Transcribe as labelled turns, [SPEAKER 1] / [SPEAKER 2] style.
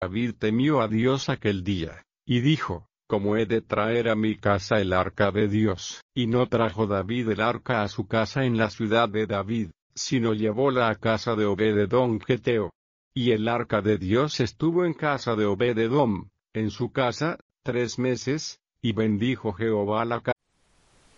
[SPEAKER 1] David temió a Dios aquel día, y dijo: ¿Cómo he de traer a mi casa el arca de Dios? Y no trajo David el arca a su casa en la ciudad de David, sino llevóla a casa de Obed-edom geteo. Y el arca de Dios estuvo en casa de Obed-edom, en su casa, 3 meses, y bendijo Jehová la casa